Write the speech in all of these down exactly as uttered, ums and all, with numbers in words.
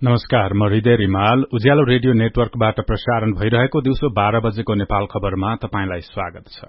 नमस्कार, म हृदय रिमाल। उज्यालो रेडियो नेटवर्कबाट प्रसारण भइरहेको दिउँसो बाह्र बजेको नेपाल खबरमा तपाईंलाई स्वागत छ।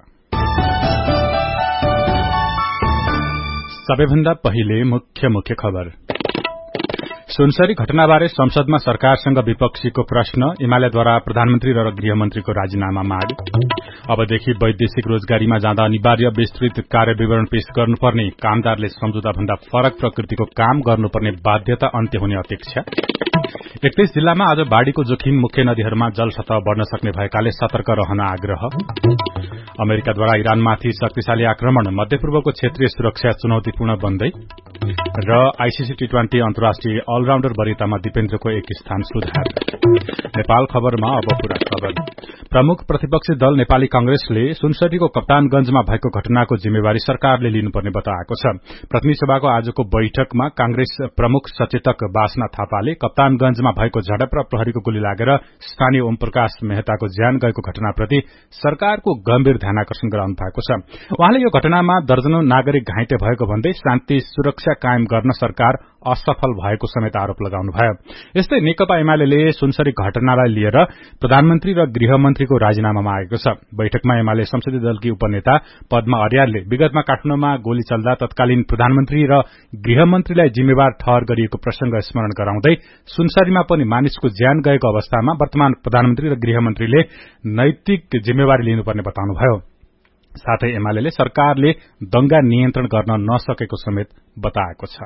सबैभन्दा पहिले मुख्य मुख्य खबर। सुनसरी घटनाबारे संसदमा सरकारसँग विपक्षीको प्रश्न, एमालेद्वारा प्रधानमन्त्री र गृहमन्त्रीको राजीनामा माग। अबदेखि वैदेशिक रोजगारीमा जाँदा अनिवार्य विस्तृत कार्यविवरण पेश गर्नुपर्ने, कामदारले सम्झौता भन्दा फरक प्रकृतिको काम गर्नुपर्ने बाध्यता अन्त्य हुने अपेक्षा। एकतीस जिल्लामा आज बाढ़ीको जोखिम, मुख्य नदीहरूमा जलसतह बढ़न सक्ने भएकाले सतर्क रहन आग्रह। अमेरिकाद्वारा इरानमाथि शक्तिशाली आक्रमण, मध्यपूर्वको क्षेत्रीय सुरक्षा चुनौतीपूर्ण बन्दै। र आईसीसी टी ट्वेन्टी अन्तर्राष्ट्रिय अलराउण्डर वरियतामा दिपेन्द्रको एक स्थान सुधार। नेपाल खबरमा अब पूरा खबर। प्रमुख प्रतिपक्षी दल नेपाली कांग्रेसले सुनसरीको कप्तानगंजमा भएको घटनाको जिम्मेवारी सरकारले लिनुपर्ने बताएको छ। प्रतिनिधि सभाको आजको बैठकमा कांग्रेस प्रमुख सचेतक बासना थापाले कप्तानगंजमा भएको झडप र प्रहरीको गोली लागेर स्थानीय ओम प्रकाश मेहताको ज्यान गएको घटनाप्रति सरकारको गम्भीर ध्यानाकर्षण गराउनु भएको छ। उहाँले यो घटनामा दर्जनौं नागरिक घाइते भएको भन्दै शान्ति सुरक्षा कायम गर्न सरकार असफल भएको समेत आरोप लगाउनुभयो। यस्तै नेकपा एमाले सुनसरी घटनालाई लिएर प्रधानमन्त्री र गृहमन्त्रीको राजीनामा मागेको छ। बैठकमा एमाले संसदीय दलकी उपनेता पद्मा अर्यालले विगतमा काठमाडौँमा गोली चल्दा तत्कालीन प्रधानमन्त्री र गृहमन्त्रीलाई जिम्मेवार ठहर गरिएको प्रसंग स्मरण गराउँदै सुनसरीमा पनि मानिसको ज्यान गएको अवस्थामा वर्तमान प्रधानमन्त्री र गृहमन्त्रीले नैतिक जिम्मेवारी लिनुपर्ने बताउनुभयो। साथै एमाले सरकारले दंगा नियन्त्रण गर्न नसकेको समेत बताएको छ।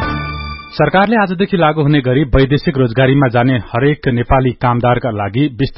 सरकारले आजदेखि लागू हुने गरी वैदेशिक रोजगारीमा जाने हरेक नेपाली कामदारका लागि